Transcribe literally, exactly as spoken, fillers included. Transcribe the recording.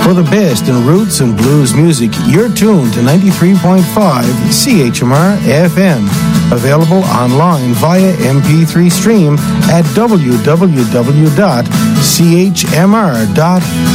For the best in roots and blues music, you're tuned to ninety-three point five C H M R F M. Available online via M P three stream at w w w dot c h m r dot